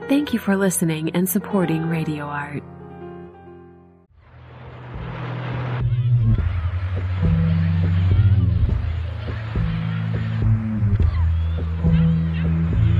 Thank you for listening and supporting Radio Art.